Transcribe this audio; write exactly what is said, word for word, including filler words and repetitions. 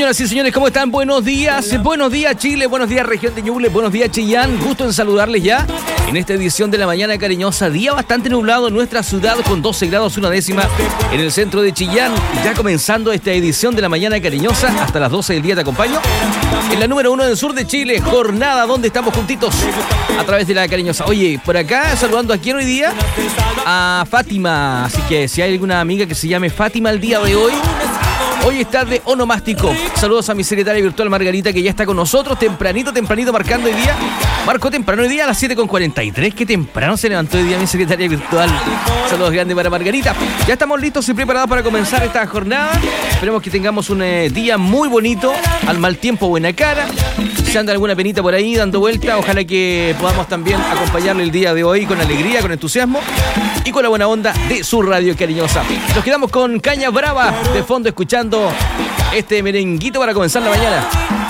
Señoras y señores, ¿cómo están? Buenos días, buenos días Chile, buenos días región de Ñuble, buenos días Chillán. Gusto en saludarles ya en esta edición de la mañana cariñosa. Día bastante nublado en nuestra ciudad con doce grados una décima en el centro de Chillán. Ya comenzando esta edición de la mañana cariñosa, hasta las doce del día te acompaño. En la número uno del sur de Chile, jornada donde estamos juntitos a través de la cariñosa. Oye, por acá saludando aquí hoy día a Fátima. Así que si hay alguna amiga que se llame Fátima el día de hoy, hoy está de onomástico. Saludos a mi secretaria virtual Margarita, que ya está con nosotros tempranito, tempranito, marcando hoy día. Marcó temprano hoy día a las siete con cuarenta y tres. Qué temprano se levantó hoy día mi secretaria virtual. Saludos grandes para Margarita. Ya estamos listos y preparados para comenzar esta jornada. Esperemos que tengamos un eh, día muy bonito. Al mal tiempo, buena cara. Si anda alguna penita por ahí dando vuelta, ojalá que podamos también acompañarle el día de hoy con alegría, con entusiasmo y con la buena onda de su radio cariñosa. Nos quedamos con Caña Brava de fondo escuchando este merenguito para comenzar la mañana.